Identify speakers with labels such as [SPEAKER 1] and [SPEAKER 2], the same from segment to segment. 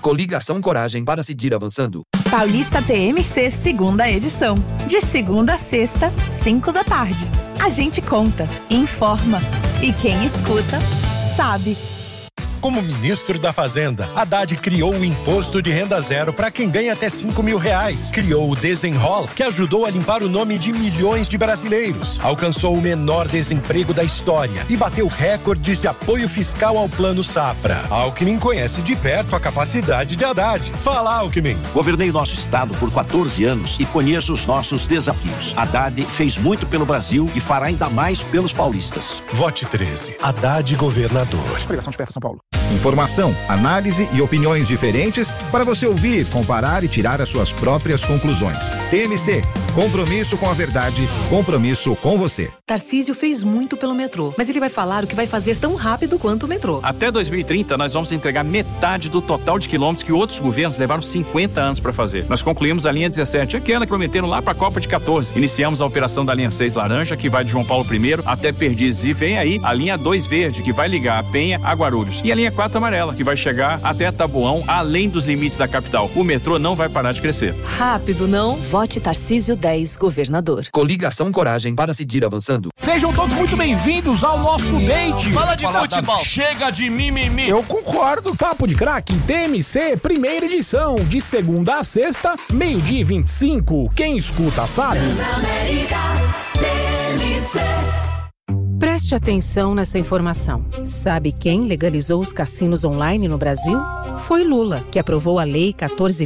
[SPEAKER 1] Coligação Coragem para seguir avançando.
[SPEAKER 2] Paulista TMC, segunda edição. De segunda a sexta, 5 da tarde. A gente conta, informa. E quem escuta, sabe.
[SPEAKER 3] Como ministro da Fazenda, Haddad criou o Imposto de Renda Zero para quem ganha até R$5.000. Criou o Desenrola, que ajudou a limpar o nome de milhões de brasileiros. Alcançou o menor desemprego da história e bateu recordes de apoio fiscal ao Plano Safra. Alckmin conhece de perto a capacidade de Haddad. Fala, Alckmin.
[SPEAKER 4] Governei nosso estado por 14 anos e conheço os nossos desafios. Haddad fez muito pelo Brasil e fará ainda mais pelos paulistas.
[SPEAKER 3] Vote 13. Haddad governador.
[SPEAKER 5] Coligação Esperta São Paulo.
[SPEAKER 6] Informação, análise e opiniões diferentes para você ouvir, comparar e tirar as suas próprias conclusões. TMC, compromisso com a verdade, compromisso com você.
[SPEAKER 7] Tarcísio fez muito pelo metrô, mas ele vai falar o que vai fazer tão rápido quanto o metrô.
[SPEAKER 8] Até 2030, nós vamos entregar metade do total de quilômetros que outros governos levaram 50 anos para fazer. Nós concluímos a linha 17, aquela que prometeram lá para a Copa de 14. Iniciamos a operação da linha 6 laranja, que vai de João Paulo I até Perdizes. E vem aí a linha 2 verde, que vai ligar a Penha a Guarulhos. E a linha 4 amarela, que vai chegar até Taboão, além dos limites da capital. O metrô não vai parar de crescer.
[SPEAKER 7] Rápido não? Vote Tarcísio 10, governador.
[SPEAKER 1] Coligação Coragem para seguir avançando.
[SPEAKER 9] Sejam todos muito bem-vindos ao nosso date.
[SPEAKER 10] Fala de futebol.
[SPEAKER 9] Chega de mimimi.
[SPEAKER 5] Eu concordo.
[SPEAKER 9] Papo de Craque TMC, primeira edição, de segunda a sexta, 12h25. Quem escuta sabe.
[SPEAKER 11] Transamérica TMC.
[SPEAKER 12] Preste atenção nessa informação. Sabe quem legalizou os cassinos online no Brasil? Foi Lula, que aprovou a Lei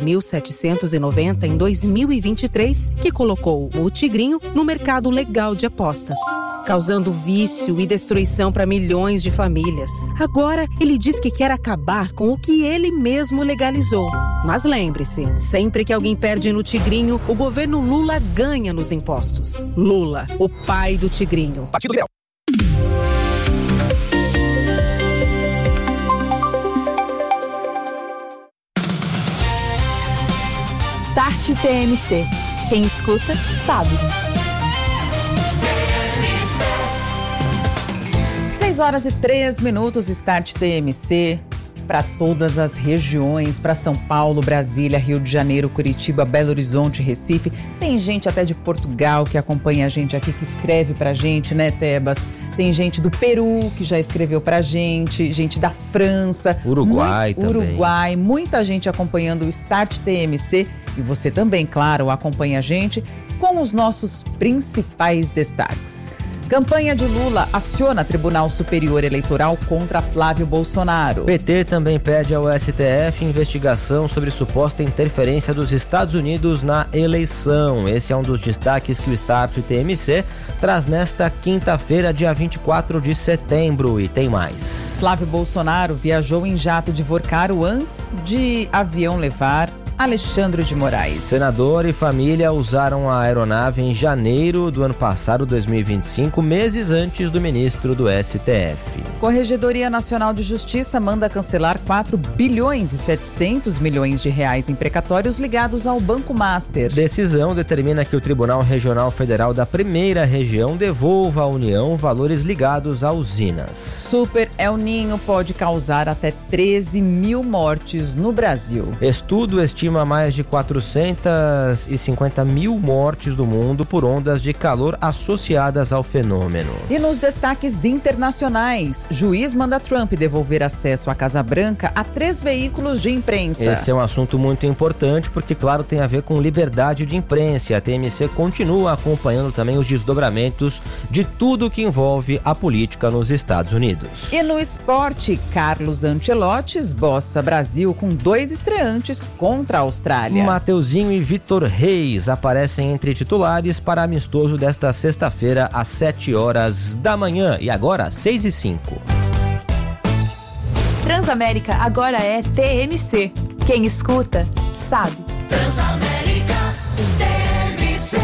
[SPEAKER 12] 14.790 em 2023, que colocou o Tigrinho no mercado legal de apostas, causando vício e destruição para milhões de famílias. Agora, ele diz que quer acabar com o que ele mesmo legalizou. Mas lembre-se, sempre que alguém perde no Tigrinho, o governo Lula ganha nos impostos. Lula, o pai do Tigrinho.
[SPEAKER 5] Partido Liberal.
[SPEAKER 2] Start TMC. Quem escuta, sabe.
[SPEAKER 13] 6h03, Start TMC. Para todas as regiões, para São Paulo, Brasília, Rio de Janeiro, Curitiba, Belo Horizonte, Recife. Tem gente até de Portugal que acompanha a gente aqui, que escreve pra gente, né, Tebas? Tem gente do Peru que já escreveu pra gente da França.
[SPEAKER 14] Uruguai também.
[SPEAKER 13] Uruguai, muita gente acompanhando o Start TMC. E você também, claro, acompanha a gente com os nossos principais destaques. Campanha de Lula aciona Tribunal Superior Eleitoral contra Flávio Bolsonaro.
[SPEAKER 14] PT também pede ao STF investigação sobre suposta interferência dos Estados Unidos na eleição. Esse é um dos destaques que o Start TMC traz nesta quinta-feira, dia 24 de setembro. E tem mais.
[SPEAKER 13] Flávio Bolsonaro viajou em jato de Vorcaro antes de avião levar Alexandre de Moraes.
[SPEAKER 14] Senador e família usaram a aeronave em janeiro do ano passado, 2025, meses antes do ministro do STF.
[SPEAKER 13] Corregedoria Nacional de Justiça manda cancelar 4 bilhões e 700 milhões de reais em precatórios ligados ao Banco Master.
[SPEAKER 14] Decisão determina que o Tribunal Regional Federal da Primeira Região devolva à União valores ligados a usinas.
[SPEAKER 13] Super El Niño pode causar até 13 mil mortes no Brasil.
[SPEAKER 14] Estudo estima mais de 450 mil mortes do mundo por ondas de calor associadas ao fenômeno.
[SPEAKER 13] E nos destaques internacionais, juiz manda Trump devolver acesso à Casa Branca a 3 veículos de imprensa.
[SPEAKER 14] Esse é um assunto muito importante porque, claro, tem a ver com liberdade de imprensa. A TMC continua acompanhando também os desdobramentos de tudo que envolve a política nos Estados Unidos.
[SPEAKER 13] E no esporte, Carlos Ancelotti esboça Brasil com 2 estreantes contra a Austrália.
[SPEAKER 14] Mateuzinho e Vitor Reis aparecem entre titulares para amistoso desta sexta-feira às 7 horas da manhã. E agora, 6h05.
[SPEAKER 2] Transamérica agora é TMC. Quem escuta, sabe.
[SPEAKER 11] Transamérica TMC.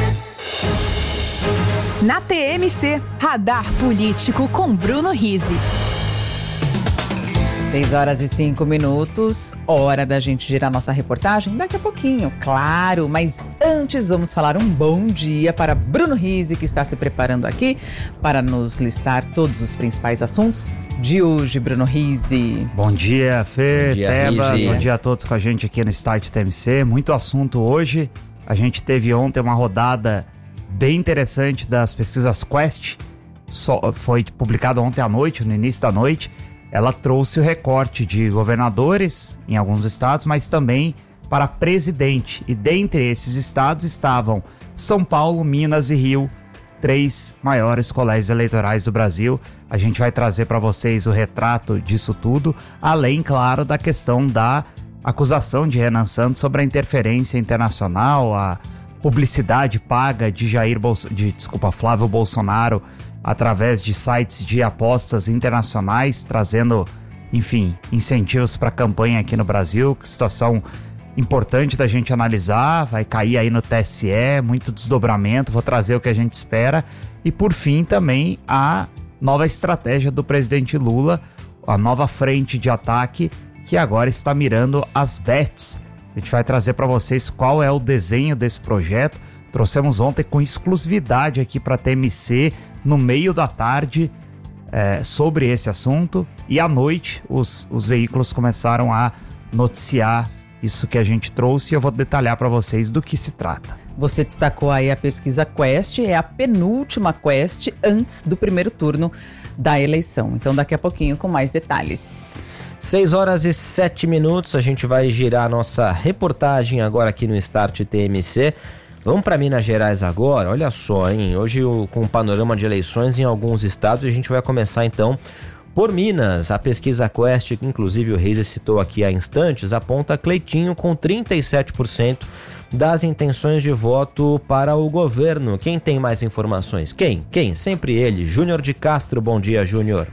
[SPEAKER 2] Na TMC, Radar Político com Bruno Rizzi.
[SPEAKER 13] 6h05, hora da gente girar nossa reportagem daqui a pouquinho, claro, mas antes vamos falar um bom dia para Bruno Rizzi, que está se preparando aqui para nos listar todos os principais assuntos de hoje. Bruno Rizzi.
[SPEAKER 5] Bom dia, Fê,
[SPEAKER 14] Bom dia,
[SPEAKER 5] Tebas,
[SPEAKER 14] Rizzi.
[SPEAKER 5] bom dia a todos com a gente aqui no Start TMC, muito assunto hoje. A gente teve ontem uma rodada bem interessante das pesquisas Quest, foi publicado ontem à noite, no início da noite. Ela trouxe o recorte de governadores em alguns estados, mas também para presidente. E dentre esses estados estavam São Paulo, Minas e Rio, 3 maiores colégios eleitorais do Brasil. A gente vai trazer para vocês o retrato disso tudo, além, claro, da questão da acusação de Renan Santos sobre a interferência internacional, a publicidade paga de Flávio Bolsonaro através de sites de apostas internacionais, trazendo, enfim, incentivos para a campanha aqui no Brasil. Situação importante da gente analisar, vai cair aí no TSE, muito desdobramento, vou trazer o que a gente espera. E por fim também a nova estratégia do presidente Lula, a nova frente de ataque que agora está mirando as bets. A gente vai trazer para vocês qual é o desenho desse projeto. Trouxemos ontem com exclusividade aqui para a TMC, no meio da tarde, sobre esse assunto. E à noite, os veículos começaram a noticiar isso que a gente trouxe. E eu vou detalhar para vocês do que se trata.
[SPEAKER 13] Você destacou aí a pesquisa Quest, é a penúltima Quest antes do primeiro turno da eleição. Então daqui a pouquinho com mais detalhes.
[SPEAKER 14] 6h07, a gente vai girar a nossa reportagem agora aqui no Start TMC. Vamos para Minas Gerais agora, olha só, hein? Hoje com o panorama de eleições em alguns estados, a gente vai começar então por Minas. A pesquisa Quest, que inclusive o Reis citou aqui há instantes, aponta Cleitinho com 37% das intenções de voto para o governo. Quem tem mais informações? Quem? Sempre ele, Júnior de Castro. Bom dia, Júnior.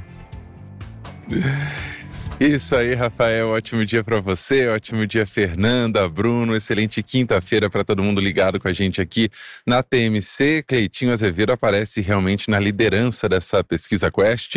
[SPEAKER 10] Isso aí, Rafael, ótimo dia para você, ótimo dia Fernanda, Bruno, excelente quinta-feira para todo mundo ligado com a gente aqui na TMC. Cleitinho Azevedo aparece realmente na liderança dessa pesquisa Quest,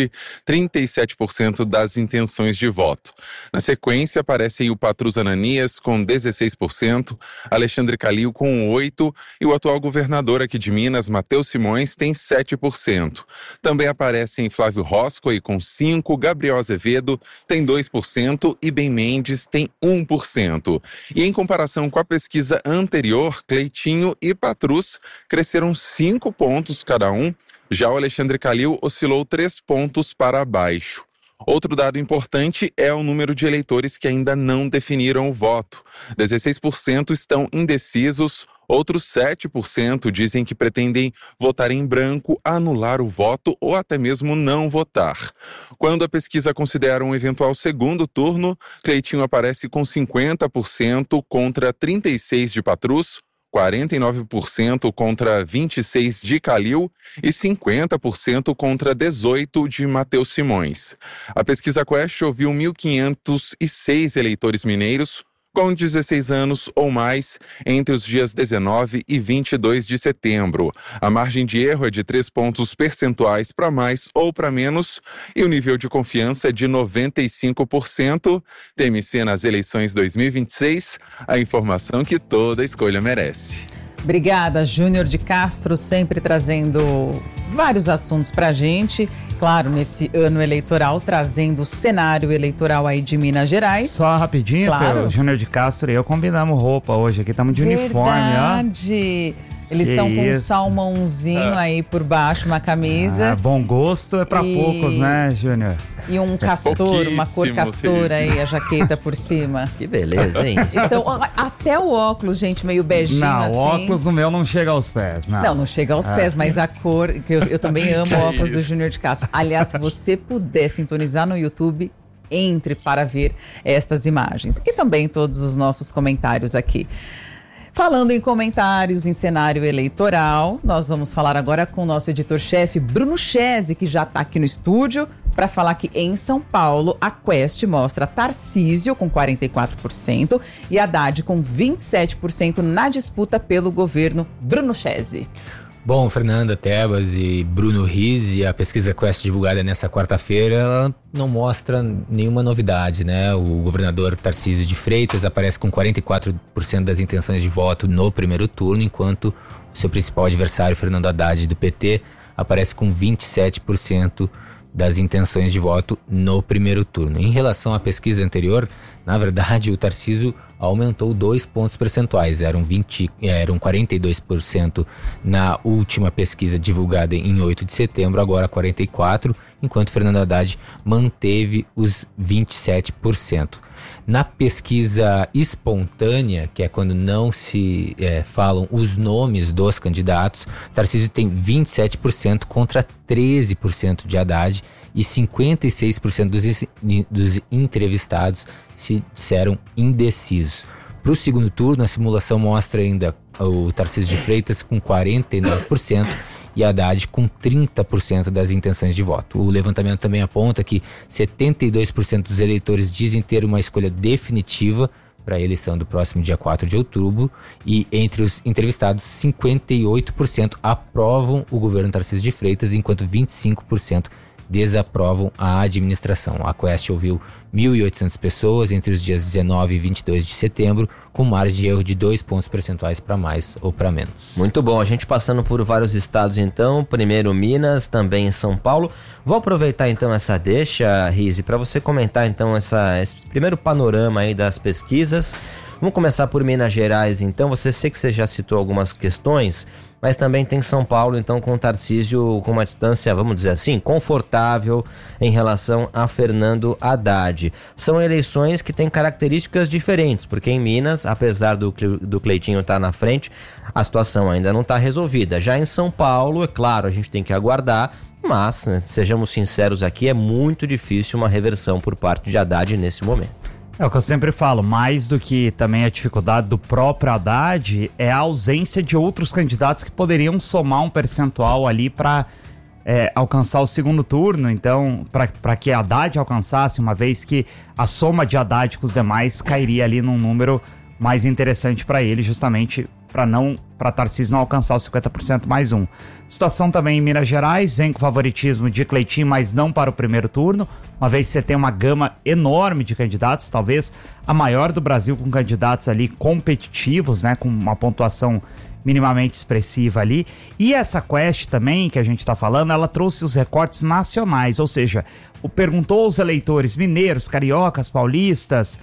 [SPEAKER 10] 37% das intenções de voto. Na sequência aparecem o Patrus Ananias com 16%, Alexandre Calil com 8% e o atual governador aqui de Minas, Matheus Simões, tem 7%. Também aparecem Flávio Roscoe com 5%, Gabriel Azevedo tem 2% e Ben Mendes tem 1%. E em comparação com a pesquisa anterior, Cleitinho e Patrus cresceram 5 pontos cada um, já o Alexandre Calil oscilou 3 pontos para baixo. Outro dado importante é o número de eleitores que ainda não definiram o voto. 16% estão indecisos, outros 7% dizem que pretendem votar em branco, anular o voto ou até mesmo não votar. Quando a pesquisa considera um eventual segundo turno, Cleitinho aparece com 50% contra 36% de Patrus, 49% contra 26% de Calil e 50% contra 18% de Matheus Simões. A pesquisa Quest ouviu 1.506 eleitores mineiros com 16 anos ou mais entre os dias 19 e 22 de setembro. A margem de erro é de 3 pontos percentuais para mais ou para menos e o nível de confiança é de 95%. TMC nas eleições 2026, a informação que toda escolha merece.
[SPEAKER 13] Obrigada, Júnior de Castro, sempre trazendo vários assuntos pra gente. Claro, nesse ano eleitoral, trazendo o cenário eleitoral aí de Minas Gerais.
[SPEAKER 5] Só rapidinho, claro. Júnior de Castro e eu combinamos roupa hoje aqui, estamos de uniforme, ó.
[SPEAKER 13] Verdade. Eles estão com um salmãozinho aí por baixo, uma camisa.
[SPEAKER 5] Bom gosto é pra poucos, né, Júnior?
[SPEAKER 13] E um castor, uma cor castor aí, a jaqueta por cima.
[SPEAKER 14] Que beleza, hein?
[SPEAKER 13] Até o óculos, gente, meio beijinho assim.
[SPEAKER 5] Não, o óculos no meu não chega aos pés, não.
[SPEAKER 13] Não chega aos pés, mas a cor, que eu também amo o óculos do Júnior de Castro. Aliás, se você puder sintonizar no YouTube, entre para ver estas imagens. E também todos os nossos comentários aqui. Falando em comentários em cenário eleitoral, nós vamos falar agora com o nosso editor-chefe, Bruno Chese, que já está aqui no estúdio, para falar que em São Paulo a Quest mostra Tarcísio com 44% e Haddad com 27% na disputa pelo governo. Bruno Chese.
[SPEAKER 15] Bom, Fernanda Tebas e Bruno Rizzi, a pesquisa Quest divulgada nessa quarta-feira, ela não mostra nenhuma novidade, né? O governador Tarcísio de Freitas aparece com 44% das intenções de voto no primeiro turno, enquanto o seu principal adversário, Fernando Haddad, do PT, aparece com 27% das intenções de voto no primeiro turno. Em relação à pesquisa anterior, na verdade, o Tarcísio aumentou 2 pontos percentuais, eram 42% na última pesquisa divulgada em 8 de setembro, agora 44%, enquanto Fernando Haddad manteve os 27%. Na pesquisa espontânea, que é quando não se falam os nomes dos candidatos, Tarcísio tem 27% contra 13% de Haddad e 56% dos entrevistados se disseram indecisos. Para o segundo turno, a simulação mostra ainda o Tarcísio de Freitas com 49% e Haddad com 30% das intenções de voto. O levantamento também aponta que 72% dos eleitores dizem ter uma escolha definitiva para a eleição do próximo dia 4 de outubro e entre os entrevistados, 58% aprovam o governo Tarcísio de Freitas, enquanto 25% desaprovam a administração. A Quest ouviu 1.800 pessoas entre os dias 19 e 22 de setembro, com margem de erro de 2 pontos percentuais para mais ou para menos.
[SPEAKER 14] Muito bom, a gente passando por vários estados então, primeiro Minas, também em São Paulo. Vou aproveitar então essa deixa, Rizzi, para você comentar então esse primeiro panorama aí das pesquisas. Vamos começar por Minas Gerais então, sei que você já citou algumas questões, mas também tem São Paulo, então, com o Tarcísio com uma distância, vamos dizer assim, confortável em relação a Fernando Haddad. São eleições que têm características diferentes, porque em Minas, apesar do Cleitinho estar na frente, a situação ainda não está resolvida. Já em São Paulo, é claro, a gente tem que aguardar, mas, né, sejamos sinceros aqui, é muito difícil uma reversão por parte de Haddad nesse momento.
[SPEAKER 5] É o que eu sempre falo, mais do que também a dificuldade do próprio Haddad, é a ausência de outros candidatos que poderiam somar um percentual ali para alcançar o segundo turno. Então, para que Haddad alcançasse, uma vez que a soma de Haddad com os demais cairia ali num número mais interessante para ele, justamente para Tarcísio não alcançar os 50% mais um. Situação também em Minas Gerais, vem com favoritismo de Cleitinho, mas não para o primeiro turno, uma vez que você tem uma gama enorme de candidatos, talvez a maior do Brasil, com candidatos ali competitivos, né, com uma pontuação minimamente expressiva ali. E essa Quest também, que a gente está falando, ela trouxe os recortes nacionais, ou seja, perguntou aos eleitores mineiros, cariocas, paulistas,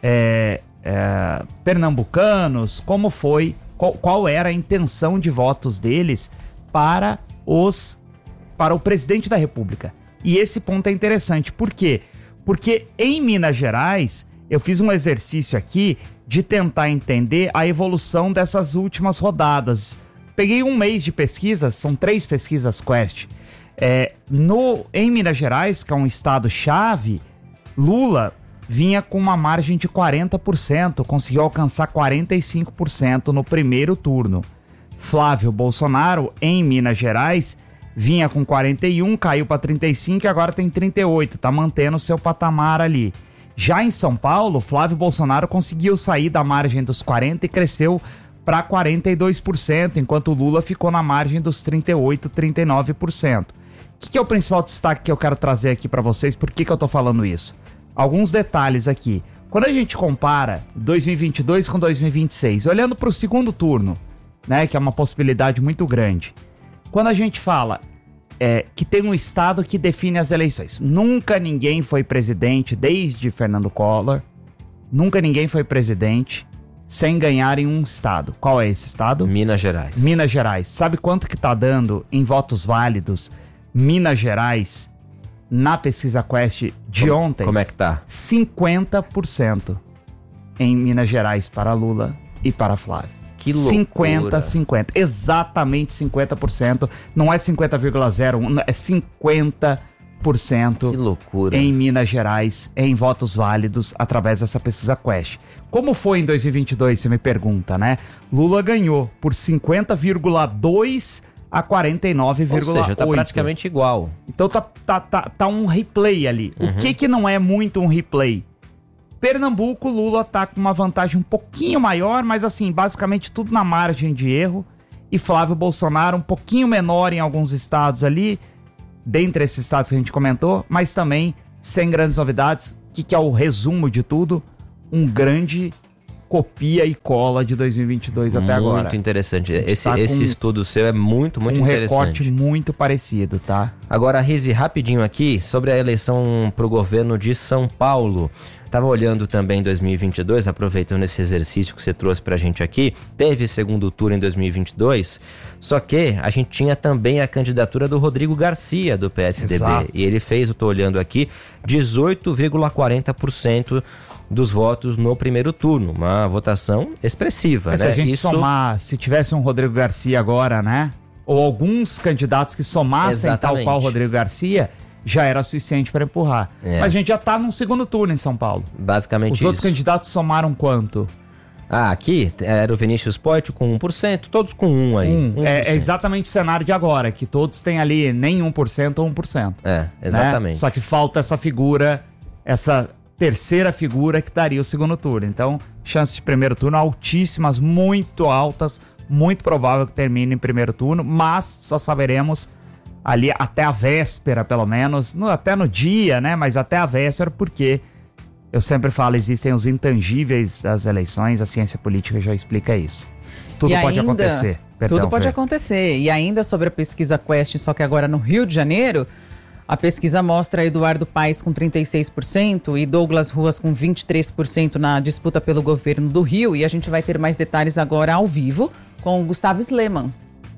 [SPEAKER 5] pernambucanos, como foi, qual era a intenção de votos deles para o presidente da República. E esse ponto é interessante. Por quê? Porque em Minas Gerais, eu fiz um exercício aqui de tentar entender a evolução dessas últimas rodadas. Peguei um mês de pesquisa, são 3 pesquisas Quest. Em Minas Gerais, que é um estado-chave, Lula vinha com uma margem de 40%, conseguiu alcançar 45% no primeiro turno. Flávio Bolsonaro, em Minas Gerais, vinha com 41%, caiu para 35% e agora tem 38%, tá mantendo o seu patamar ali. Já em São Paulo, Flávio Bolsonaro conseguiu sair da margem dos 40% e cresceu para 42%, enquanto Lula ficou na margem dos 38%, 39%. O que é o principal destaque que eu quero trazer aqui para vocês? Por que eu tô falando isso? Alguns detalhes aqui. Quando a gente compara 2022 com 2026, olhando para o segundo turno, né, que é uma possibilidade muito grande, quando a gente fala que tem um estado que define as eleições, nunca ninguém foi presidente desde Fernando Collor, nunca ninguém foi presidente sem ganhar em um estado. Qual é esse estado?
[SPEAKER 14] Minas Gerais.
[SPEAKER 5] Minas Gerais. Sabe quanto que tá dando em votos válidos Minas Gerais na pesquisa Quest de ontem?
[SPEAKER 14] Como é que tá?
[SPEAKER 5] 50% em Minas Gerais para Lula e para Flávio.
[SPEAKER 14] Que loucura.
[SPEAKER 5] 50-50. Exatamente 50%. Não é 50,01, é 50%.
[SPEAKER 14] Que loucura.
[SPEAKER 5] Em Minas Gerais, em votos válidos, através dessa pesquisa Quest. Como foi em 2022, você me pergunta, né? Lula ganhou por 50,2% a 49,8%.
[SPEAKER 14] Ou seja, tá praticamente igual.
[SPEAKER 5] Então tá um replay ali.
[SPEAKER 14] Uhum.
[SPEAKER 5] O que não é muito um replay? Pernambuco, Lula tá com uma vantagem um pouquinho maior, mas assim, basicamente tudo na margem de erro. e Flávio Bolsonaro um pouquinho menor em alguns estados ali, dentre esses estados que a gente comentou, mas também sem grandes novidades. O que é o resumo de tudo? Um grande copia e cola de 2022 até agora.
[SPEAKER 14] Muito interessante. Esse estudo seu é muito interessante.
[SPEAKER 5] Um recorte muito parecido, tá?
[SPEAKER 14] Agora, Rizzi, rapidinho aqui, sobre a eleição para o governo de São Paulo. Estava olhando também 2022, aproveitando esse exercício que você trouxe pra gente aqui. Teve segundo turno em 2022, só que a gente tinha também a candidatura do Rodrigo Garcia, do PSDB. Exato. E ele fez, eu tô olhando aqui, 18,40% dos votos no primeiro turno. Uma votação expressiva, né?
[SPEAKER 5] Se a gente somar, se tivesse um Rodrigo Garcia agora, né? Ou alguns candidatos que somassem tal qual Rodrigo Garcia, já era suficiente para empurrar. Mas a gente já tá num segundo turno em São Paulo.
[SPEAKER 14] Basicamente
[SPEAKER 5] Os outros candidatos somaram quanto?
[SPEAKER 14] Aqui era o Vinícius Poit com 1%, todos com 1 aí. 1%.
[SPEAKER 5] É exatamente o cenário de agora, que todos têm ali nem 1% ou 1%.
[SPEAKER 14] Exatamente.
[SPEAKER 5] Né? Só que falta essa figura, essa terceira figura que daria o segundo turno. Então, chances de primeiro turno altíssimas, muito altas, muito provável que termine em primeiro turno, mas só saberemos ali até a véspera, pelo menos, até no dia, né? Mas até a véspera, porque eu sempre falo, existem os intangíveis das eleições, a ciência política já explica isso. Tudo pode acontecer.
[SPEAKER 13] Tudo pode acontecer. E ainda sobre a pesquisa Quest, só que agora no Rio de Janeiro, a pesquisa mostra Eduardo Paes com 36% e Douglas Ruas com 23% na disputa pelo governo do Rio. E a gente vai ter mais detalhes agora ao vivo com o Gustavo Sleman.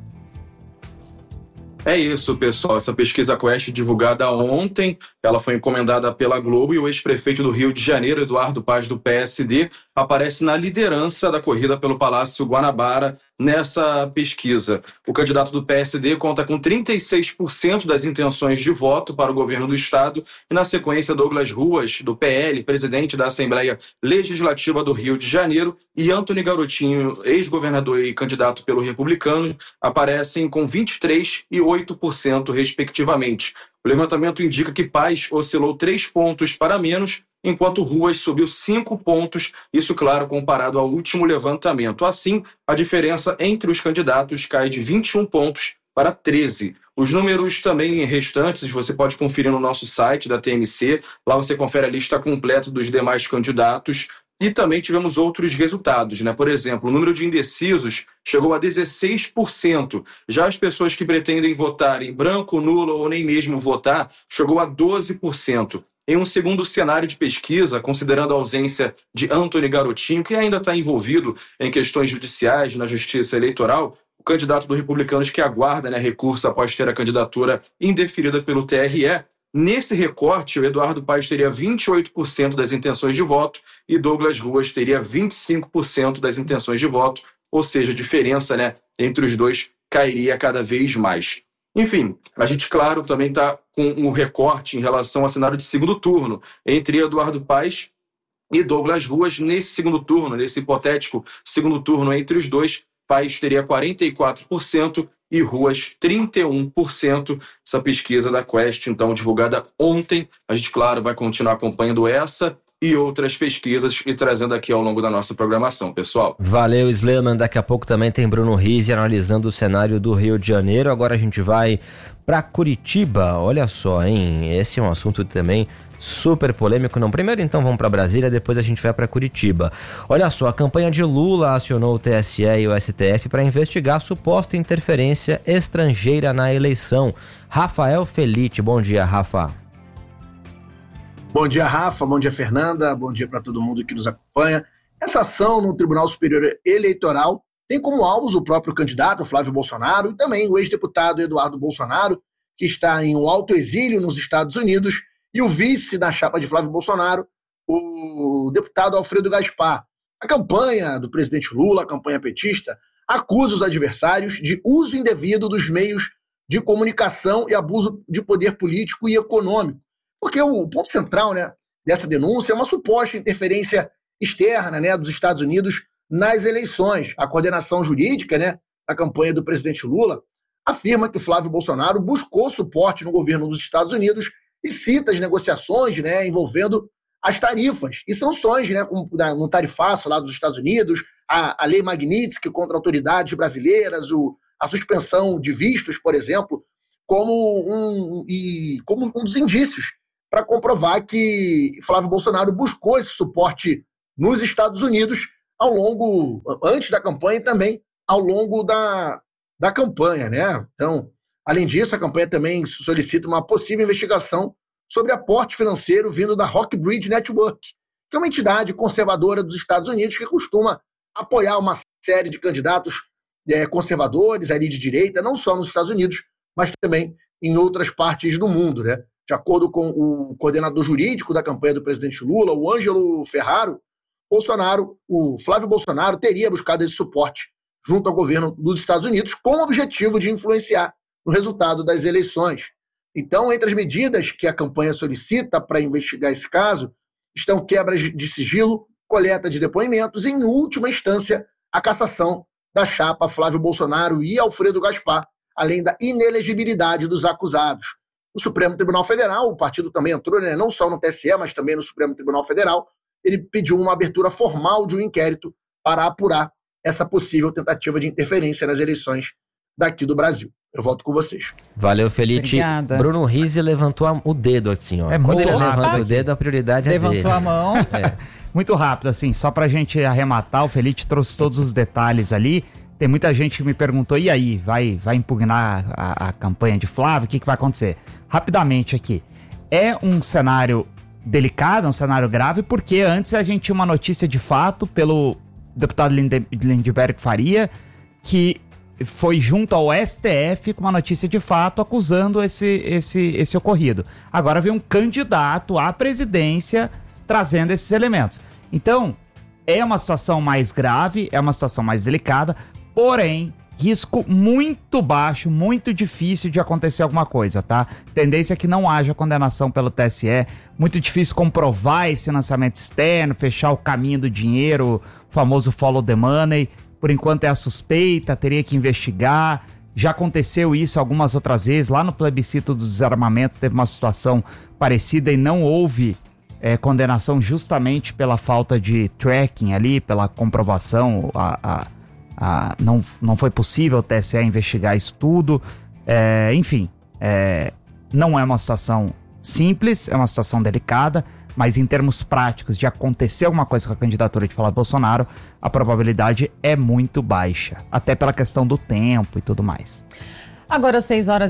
[SPEAKER 16] É isso, pessoal. Essa pesquisa Quest divulgada ontem, ela foi encomendada pela Globo e o ex-prefeito do Rio de Janeiro, Eduardo Paes, do PSD, aparece na liderança da corrida pelo Palácio Guanabara nessa pesquisa. O candidato do PSD conta com 36% das intenções de voto para o governo do estado e, na sequência, Douglas Ruas, do PL, presidente da Assembleia Legislativa do Rio de Janeiro, e Antony Garotinho, ex-governador e candidato pelo Republicano, aparecem com 23% e 8%, respectivamente. O levantamento indica que Paes oscilou 3 pontos para menos, enquanto Ruas subiu 5 pontos, isso, claro, comparado ao último levantamento. Assim, a diferença entre os candidatos cai de 21 pontos para 13. Os números também restantes você pode conferir no nosso site da TMC, lá você confere a lista completa dos demais candidatos. E também tivemos outros resultados, né? Por exemplo, o número de indecisos chegou a 16%. Já as pessoas que pretendem votar em branco, nulo ou nem mesmo votar, chegou a 12%. Em um segundo cenário de pesquisa, considerando a ausência de Antony Garotinho, que ainda está envolvido em questões judiciais na Justiça Eleitoral, o candidato do Republicanos que aguarda, né, recurso após ter a candidatura indeferida pelo TRE, nesse recorte, o Eduardo Paes teria 28% das intenções de voto e Douglas Ruas teria 25% das intenções de voto, ou seja, a diferença, né, entre os dois cairia cada vez mais. Enfim, a gente, claro, também está com um recorte em relação ao cenário de segundo turno entre Eduardo Paes e Douglas Ruas. Nesse segundo turno, nesse hipotético segundo turno entre os dois, Paes teria 44% e Ruas 31%. Essa pesquisa da Quest, então, divulgada ontem. A gente, claro, vai continuar acompanhando essa e outras pesquisas e trazendo aqui ao longo da nossa programação, pessoal.
[SPEAKER 14] Valeu, Sleman. Daqui a pouco também tem Bruno Rizzi analisando o cenário do Rio de Janeiro. Agora a gente vai para Curitiba. Olha só, hein? Esse é um assunto também super polêmico. Não, primeiro então vamos para Brasília, depois a gente vai para Curitiba. Olha só, a campanha de Lula acionou o TSE e o STF para investigar suposta interferência estrangeira na eleição. Rafael Felite, bom dia, Rafa.
[SPEAKER 17] Bom dia, Rafa, bom dia, Fernanda, bom dia para todo mundo que nos acompanha. Essa ação no Tribunal Superior Eleitoral tem como alvos o próprio candidato Flávio Bolsonaro e também o ex-deputado Eduardo Bolsonaro, que está em um alto exílio nos Estados Unidos, e o vice da chapa de Flávio Bolsonaro, o deputado Alfredo Gaspar. A campanha do presidente Lula, a campanha petista, acusa os adversários de uso indevido dos meios de comunicação e abuso de poder político e econômico. Porque o ponto central, né, dessa denúncia é uma suposta interferência externa, né, dos Estados Unidos nas eleições. A coordenação jurídica, né, da campanha do presidente Lula afirma que Flávio Bolsonaro buscou suporte no governo dos Estados Unidos e cita as negociações, né, envolvendo as tarifas e sanções, né, como no tarifaço lá dos Estados Unidos, a lei Magnitsky contra autoridades brasileiras, a suspensão de vistos, por exemplo, como um dos indícios para comprovar que Flávio Bolsonaro buscou esse suporte nos Estados Unidos antes da campanha e também ao longo da campanha, né? Então, além disso, a campanha também solicita uma possível investigação sobre aporte financeiro vindo da Rockbridge Network, que é uma entidade conservadora dos Estados Unidos que costuma apoiar uma série de candidatos conservadores ali de direita, não só nos Estados Unidos, mas também em outras partes do mundo, né? De acordo com o coordenador jurídico da campanha do presidente Lula, o Ângelo Ferraro, o Flávio Bolsonaro teria buscado esse suporte junto ao governo dos Estados Unidos com o objetivo de influenciar no resultado das eleições. Então, entre as medidas que a campanha solicita para investigar esse caso, estão quebras de sigilo, coleta de depoimentos e, em última instância, a cassação da chapa Flávio Bolsonaro e Alfredo Gaspar, além da inelegibilidade dos acusados. No Supremo Tribunal Federal, o partido também entrou, né, não só no TSE, mas também no Supremo Tribunal Federal, ele pediu uma abertura formal de um inquérito para apurar essa possível tentativa de interferência nas eleições daqui do Brasil. Eu volto com vocês.
[SPEAKER 14] Valeu, Felite.
[SPEAKER 13] Obrigada.
[SPEAKER 14] Bruno Rizzi levantou o dedo assim, ó.
[SPEAKER 5] muito
[SPEAKER 14] Quando ele
[SPEAKER 5] rápido.
[SPEAKER 14] levanta o dedo, a prioridade é dele.
[SPEAKER 13] Levantou a mão.
[SPEAKER 5] Muito rápido, assim, só pra gente arrematar, o Felite trouxe todos os detalhes ali. Tem muita gente que me perguntou, e aí, vai impugnar a campanha de Flávio? O que vai acontecer? Rapidamente aqui, é um cenário delicado, um cenário grave, porque antes a gente tinha uma notícia de fato pelo deputado Lindenberg Faria, que foi junto ao STF com uma notícia de fato acusando esse ocorrido. Agora vem um candidato à presidência trazendo esses elementos. Então, é uma situação mais grave, é uma situação mais delicada, porém, risco muito baixo, muito difícil de acontecer alguma coisa, tá? Tendência é que não haja condenação pelo TSE, muito difícil comprovar esse financiamento externo, fechar o caminho do dinheiro, o famoso follow the money. Por enquanto é a suspeita, teria que investigar. Já aconteceu isso algumas outras vezes, lá no plebiscito do desarmamento teve uma situação parecida e não houve condenação justamente pela falta de tracking ali, pela comprovação, não foi possível o TSE investigar isso tudo. Enfim, não é uma situação simples, é uma situação delicada, mas em termos práticos de acontecer alguma coisa com a candidatura de Flávio Bolsonaro, a probabilidade é muito baixa, até pela questão do tempo e tudo mais.
[SPEAKER 13] Agora,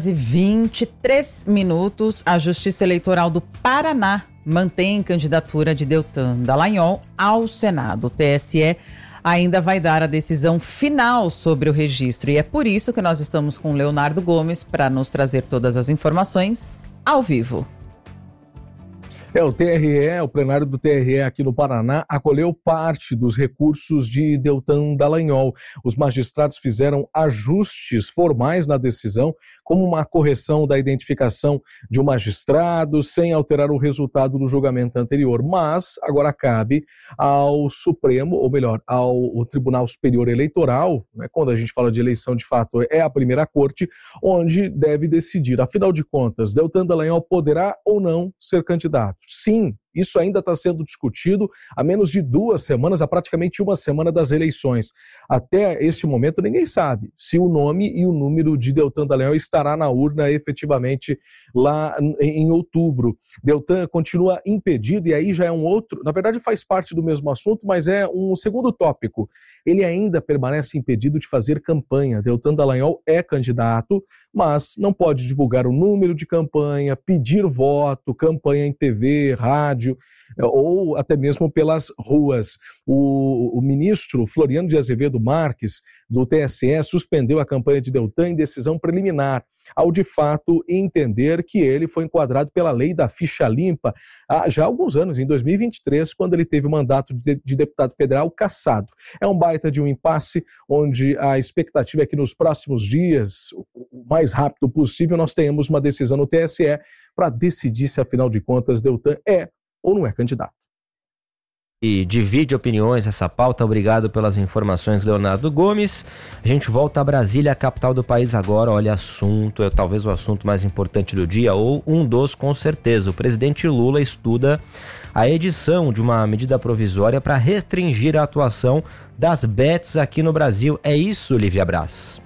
[SPEAKER 13] 6h23, a Justiça Eleitoral do Paraná mantém candidatura de Deltan Dallagnol ao Senado. O TSE ainda vai dar a decisão final sobre o registro. E é por isso que nós estamos com o Leonardo Gomes para nos trazer todas as informações ao vivo.
[SPEAKER 18] O TRE, o plenário do TRE aqui no Paraná, acolheu parte dos recursos de Deltan Dallagnol. Os magistrados fizeram ajustes formais na decisão, como uma correção da identificação de um magistrado, sem alterar o resultado do julgamento anterior. Mas agora cabe ao Supremo, ou melhor, ao Tribunal Superior Eleitoral, né, quando a gente fala de eleição de fato, é a primeira corte, onde deve decidir. Afinal de contas, Deltan Dallagnol poderá ou não ser candidato? Sim, isso ainda está sendo discutido há menos de 2 semanas, há praticamente 1 semana das eleições. Até este momento ninguém sabe se o nome e o número de Deltan Dallagnol estará na urna efetivamente lá em outubro. Deltan continua impedido, e aí já é um outro, na verdade faz parte do mesmo assunto, mas é um segundo tópico. Ele ainda permanece impedido de fazer campanha. Deltan Dallagnol é candidato, mas não pode divulgar o número de campanha, pedir voto, campanha em TV, rádio, ou até mesmo pelas ruas. O ministro Floriano de Azevedo Marques, do TSE, suspendeu a campanha de Deltan em decisão preliminar, ao de fato entender que ele foi enquadrado pela lei da ficha limpa há já alguns anos, em 2023, quando ele teve o mandato de deputado federal cassado. É um baita de um impasse, onde a expectativa é que nos próximos dias, o mais rápido possível, nós tenhamos uma decisão no TSE para decidir se, afinal de contas, Deltan é ou não é candidato.
[SPEAKER 14] E divide opiniões essa pauta. Obrigado pelas informações, Leonardo Gomes. A gente volta a Brasília, a capital do país agora. Olha, assunto, é talvez o assunto mais importante do dia, ou um dos, com certeza. O presidente Lula estuda a edição de uma medida provisória para restringir a atuação das bets aqui no Brasil. É isso, Lívia Braz?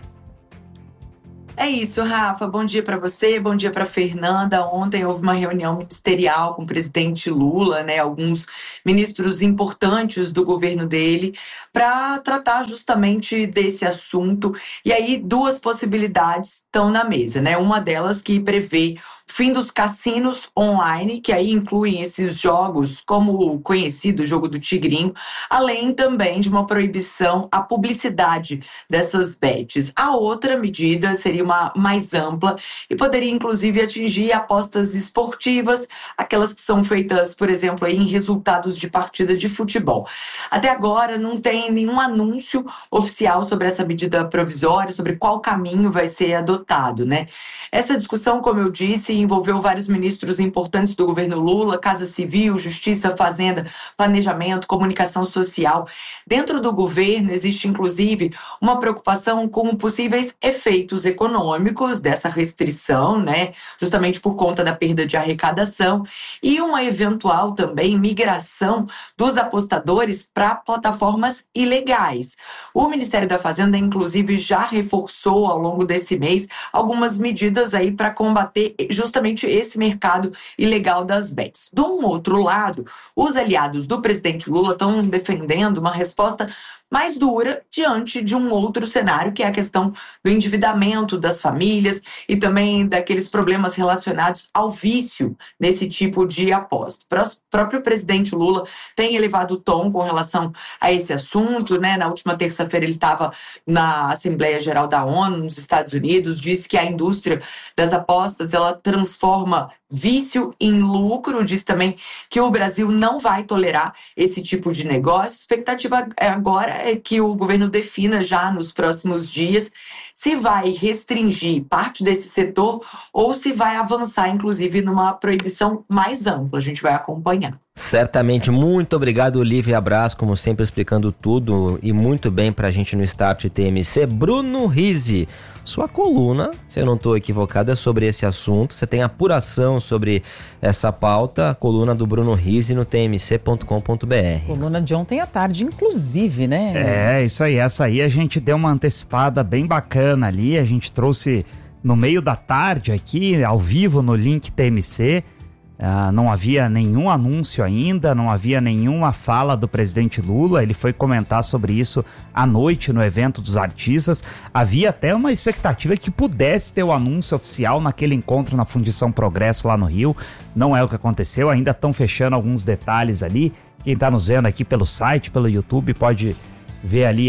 [SPEAKER 19] É isso, Rafa. Bom dia para você, bom dia para Fernanda. Ontem houve uma reunião ministerial com o presidente Lula, né, alguns ministros importantes do governo dele, para tratar justamente desse assunto. E aí, duas possibilidades estão na mesa, né? Uma delas que prevê o fim dos cassinos online, que aí incluem esses jogos, como o conhecido jogo do Tigrinho, além também de uma proibição à publicidade dessas bets. A outra medida seria uma mais ampla e poderia inclusive atingir apostas esportivas, aquelas que são feitas, por exemplo, em resultados de partida de futebol. Até agora não tem nenhum anúncio oficial sobre essa medida provisória, sobre qual caminho vai ser adotado, né? Essa discussão, como eu disse, envolveu vários ministros importantes do governo Lula, Casa Civil, Justiça, Fazenda, Planejamento, Comunicação Social. Dentro do governo existe inclusive uma preocupação com possíveis efeitos econômicos dessa restrição, né, justamente por conta da perda de arrecadação, e uma eventual também migração dos apostadores para plataformas ilegais. O Ministério da Fazenda, inclusive, já reforçou ao longo desse mês algumas medidas aí para combater justamente esse mercado ilegal das bets. Do outro lado, os aliados do presidente Lula estão defendendo uma resposta mais dura diante de um outro cenário, que é a questão do endividamento das famílias e também daqueles problemas relacionados ao vício nesse tipo de aposta. O próprio presidente Lula tem elevado o tom com relação a esse assunto, né? Na última terça-feira ele estava na Assembleia Geral da ONU, nos Estados Unidos, disse que a indústria das apostas, ela transforma vício em lucro, diz também que o Brasil não vai tolerar esse tipo de negócio. A expectativa agora é que o governo defina já nos próximos dias se vai restringir parte desse setor ou se vai avançar, inclusive, numa proibição mais ampla. A gente vai acompanhar.
[SPEAKER 14] Certamente. Muito obrigado, Lívia Braz, como sempre explicando tudo e muito bem pra gente no Start TMC. Bruno Rizzi, sua coluna, se eu não estou equivocado, é sobre esse assunto. Você tem apuração sobre essa pauta, a coluna do Bruno Rizzi no tmc.com.br.
[SPEAKER 13] Coluna de ontem à tarde, inclusive, né?
[SPEAKER 5] É, isso aí. Essa aí a gente deu uma antecipada bem bacana ali. A gente trouxe no meio da tarde aqui, ao vivo no link TMC. Não havia nenhum anúncio ainda, não havia nenhuma fala do presidente Lula. Ele foi comentar sobre isso à noite no evento dos artistas. Havia até uma expectativa que pudesse ter o anúncio oficial naquele encontro na Fundição Progresso lá no Rio. Não é o que aconteceu, ainda estão fechando alguns detalhes ali. Quem está nos vendo aqui pelo site, pelo YouTube, pode ver ali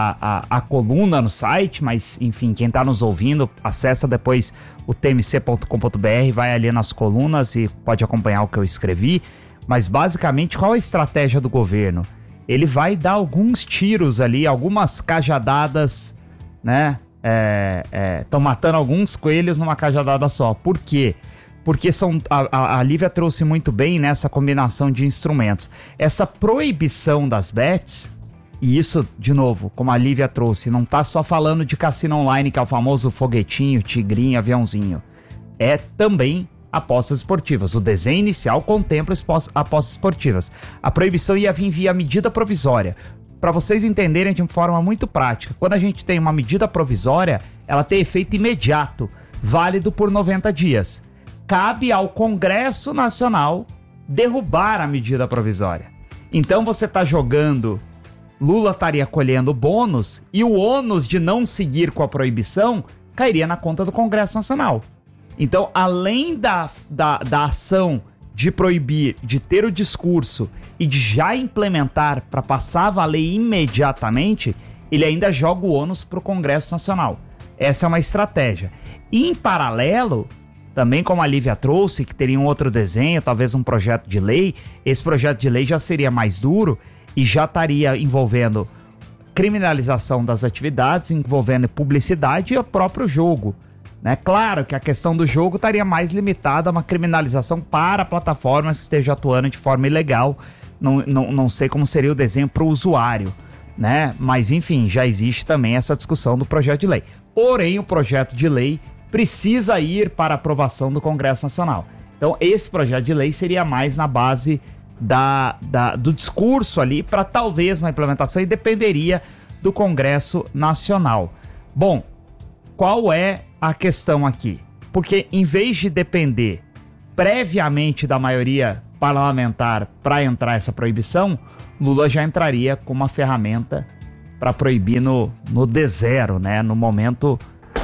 [SPEAKER 5] a coluna no site, mas enfim, quem está nos ouvindo, acessa depois o tmc.com.br, vai ali nas colunas e pode acompanhar o que eu escrevi. Mas basicamente, qual é a estratégia do governo? Ele vai dar alguns tiros ali, algumas cajadadas, né? Estão matando alguns coelhos numa cajadada só. Por quê? Porque a Lívia trouxe muito bem nessa combinação de instrumentos. Essa proibição das bets. E isso, de novo, como a Lívia trouxe, não tá só falando de cassino online, que é o famoso foguetinho, tigrinho, aviãozinho. É também apostas esportivas. O desenho inicial contempla apostas esportivas. A proibição ia vir via medida provisória. Para vocês entenderem de uma forma muito prática, quando a gente tem uma medida provisória, ela tem efeito imediato, válido por 90 dias. Cabe ao Congresso Nacional derrubar a medida provisória. Então você tá jogando... Lula estaria colhendo bônus e o ônus de não seguir com a proibição cairia na conta do Congresso Nacional. Então, além da ação de proibir, de ter o discurso e de já implementar para passar a valer imediatamente, ele ainda joga o ônus para o Congresso Nacional. Essa é uma estratégia. E, em paralelo, também como a Lívia trouxe, que teria um outro desenho, talvez um projeto de lei, esse projeto de lei já seria mais duro e já estaria envolvendo criminalização das atividades, envolvendo publicidade e o próprio jogo, né? Claro que a questão do jogo estaria mais limitada a uma criminalização para plataformas que estejam atuando de forma ilegal. Não sei como seria o desenho para o usuário, né? Mas enfim, já existe também essa discussão do projeto de lei. Porém, o projeto de lei precisa ir para aprovação do Congresso Nacional. Então, esse projeto de lei seria mais na base do discurso ali para talvez uma implementação, e dependeria do Congresso Nacional. Bom, qual é a questão aqui? Porque em vez de depender previamente da maioria parlamentar para entrar essa proibição, Lula já entraria com uma ferramenta para proibir no D0, né? No momento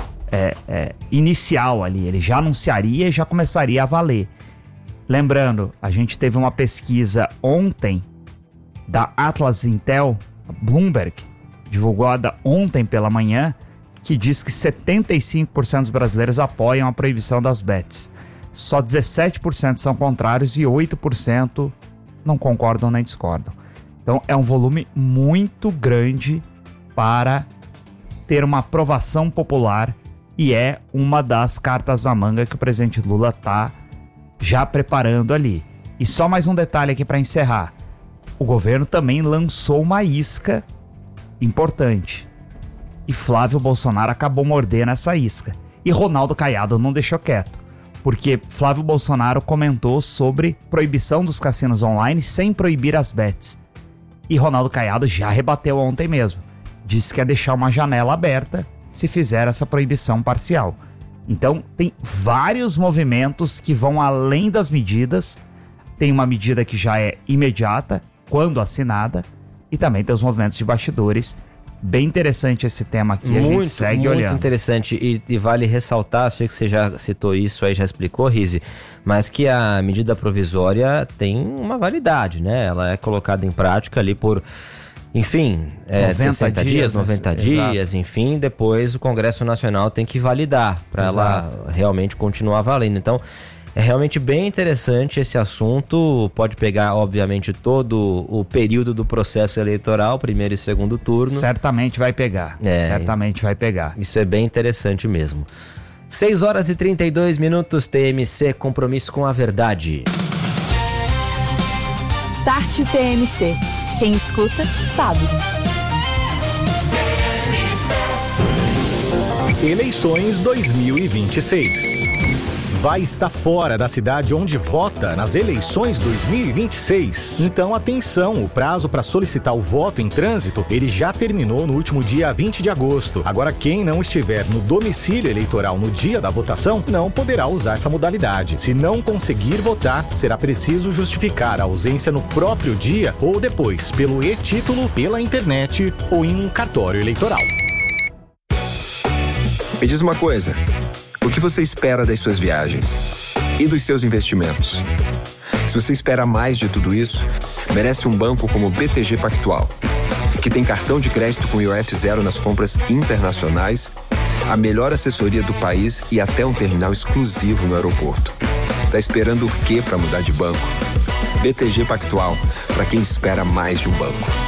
[SPEAKER 5] inicial ali. Ele já anunciaria e já começaria a valer. Lembrando, a gente teve uma pesquisa ontem da Atlas Intel, Bloomberg, divulgada ontem pela manhã, que diz que 75% dos brasileiros apoiam a proibição das bets. Só 17% são contrários e 8% não concordam nem discordam. Então é um volume muito grande para ter uma aprovação popular, e é uma das cartas na manga que o presidente Lula está já preparando ali. E só mais um detalhe aqui para encerrar. O governo também lançou uma isca importante. E Flávio Bolsonaro acabou mordendo essa isca. E Ronaldo Caiado não deixou quieto. Porque Flávio Bolsonaro comentou sobre proibição dos cassinos online sem proibir as bets. E Ronaldo Caiado já rebateu ontem mesmo. Disse que ia deixar uma janela aberta se fizer essa proibição parcial. Então tem vários movimentos que vão além das medidas. Tem uma medida que já é imediata, quando assinada, e também tem os movimentos de bastidores. Bem interessante esse tema aqui, a gente segue olhando.
[SPEAKER 14] Muito interessante, e vale ressaltar, sei que você já citou isso aí, já explicou, Rizzi, mas que a medida provisória tem uma validade, né? Ela é colocada em prática ali por, enfim, 60 dias, 90 dias, enfim, depois o Congresso Nacional tem que validar para ela realmente continuar valendo. Então, é realmente bem interessante esse assunto, pode pegar, obviamente, todo o período do processo eleitoral, primeiro e segundo turno.
[SPEAKER 5] Certamente vai pegar, certamente vai pegar.
[SPEAKER 14] Isso é bem interessante mesmo. 6 horas e 32 minutos, TMC, compromisso com a verdade.
[SPEAKER 2] Start TMC. Quem escuta, sabe.
[SPEAKER 9] Eleições 2026. Vai estar fora da cidade onde vota nas eleições 2026. Então, atenção, o prazo para solicitar o voto em trânsito, ele já terminou no último dia 20 de agosto. Agora, quem não estiver no domicílio eleitoral no dia da votação, não poderá usar essa modalidade. Se não conseguir votar, será preciso justificar a ausência no próprio dia ou depois, pelo e-título, pela internet ou em um cartório eleitoral.
[SPEAKER 20] Me diz uma coisa. O que você espera das suas viagens e dos seus investimentos? Se você espera mais de tudo isso, merece um banco como o BTG Pactual, que tem cartão de crédito com IOF zero nas compras internacionais, a melhor assessoria do país e até um terminal exclusivo no aeroporto. Tá esperando o quê para mudar de banco? BTG Pactual, para quem espera mais de um banco.